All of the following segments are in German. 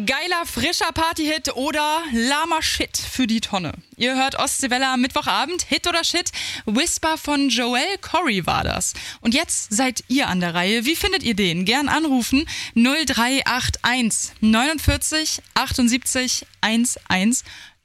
Geiler, frischer Partyhit oder lahmer Shit für die Tonne. Ihr hört Ostseewelle am Mittwochabend. Hit oder Shit? Whisper von Joel Corry war das. Und jetzt seid ihr an der Reihe. Wie findet ihr den? Gern anrufen 0381 49 78 110.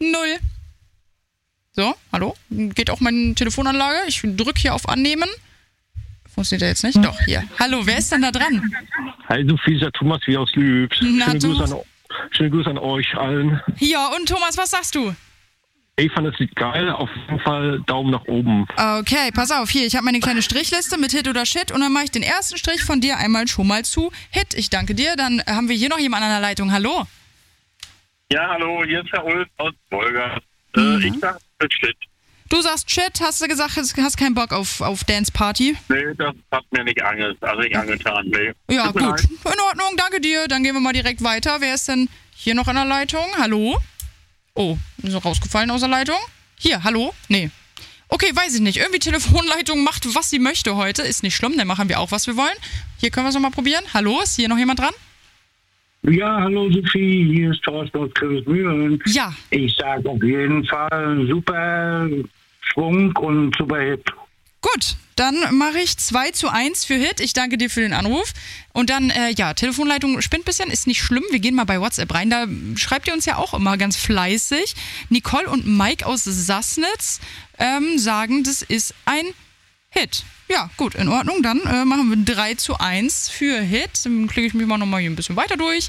So, hallo? Geht auch meine Telefonanlage? Ich drücke hier auf Annehmen. Funktioniert der jetzt nicht? Doch, hier. Hallo, wer ist denn da dran? Hi Sophie, ist Thomas wie aus Lübs. Schöne Grüße an euch allen. Ja, und Thomas, was sagst du? Ich fand das Lied geil, auf jeden Fall Daumen nach oben. Okay, pass auf, hier, ich habe meine kleine Strichliste mit Hit oder Shit und dann mache ich den ersten Strich von dir einmal schon mal zu Hit. Ich danke dir, dann haben wir hier noch jemanden an der Leitung. Hallo? Ja, hallo, hier ist der Ulf aus Wolgast. Ich sag Shit. Du sagst Shit, hast du gesagt, hast keinen Bock auf Dance Party? Nee, das hat mir nicht angetan, nee. Ja, gut, in Ordnung, danke dir. Dann gehen wir mal direkt weiter. Wer ist denn hier noch in der Leitung? Hallo? Oh, ist er rausgefallen aus der Leitung? Hier, hallo? Nee. Okay, weiß ich nicht. Irgendwie Telefonleitung macht, was sie möchte heute. Ist nicht schlimm, dann machen wir auch, was wir wollen. Hier können wir es nochmal probieren. Hallo, ist hier noch jemand dran? Ja, hallo Sophie, hier ist Thorsten aus Kürbismühlen. Ja. Ich sage auf jeden Fall super Schwung und super Hit. Gut, dann mache ich 2:1 für Hit. Ich danke dir für den Anruf. Und dann, Telefonleitung spinnt ein bisschen, ist nicht schlimm. Wir gehen mal bei WhatsApp rein. Da schreibt ihr uns ja auch immer ganz fleißig. Nicole und Mike aus Sassnitz sagen, das ist ein Hit. Ja, gut, in Ordnung. Dann machen wir 3:1 für Hit. Dann klicke ich mich mal nochmal hier ein bisschen weiter durch.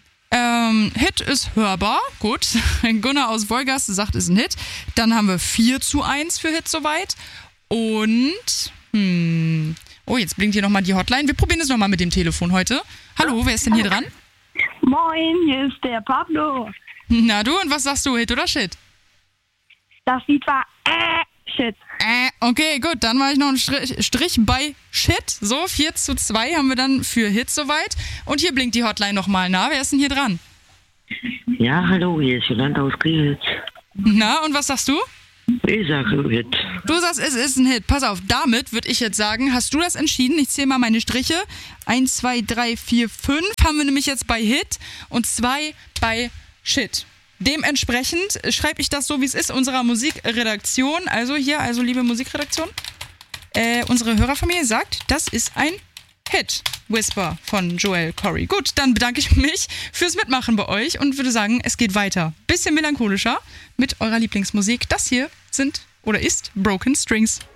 Hit ist hörbar. Gut. Gunnar aus Wolgast sagt, ist ein Hit. Dann haben wir 4:1 für Hit soweit. Und, oh, jetzt blinkt hier nochmal die Hotline. Wir probieren es nochmal mit dem Telefon heute. Hallo, wer ist denn hier dran? Moin, hier ist der Pablo. Na du, und was sagst du, Hit oder Shit? Das Lied war Shit. Okay, gut, dann mache ich noch einen Strich bei Shit. So, 4:2 haben wir dann für Hit soweit. Und hier blinkt die Hotline nochmal. Na, wer ist denn hier dran? Ja, hallo, hier ist Jolanda aus Griels. Na, und was sagst du? Ich sage Hit. Du sagst, es ist ein Hit. Pass auf, damit würde ich jetzt sagen, hast du das entschieden? Ich zähle mal meine Striche. 1, 2, 3, 4, 5 haben wir nämlich jetzt bei Hit und 2 bei Shit. Dementsprechend schreibe ich das so, wie es ist, unserer Musikredaktion. Also hier, liebe Musikredaktion, unsere Hörerfamilie sagt, das ist ein Hit. Whisper von Joel Corry. Gut, dann bedanke ich mich fürs Mitmachen bei euch und würde sagen, es geht weiter. Bisschen melancholischer mit eurer Lieblingsmusik. Das hier ist Broken Strings.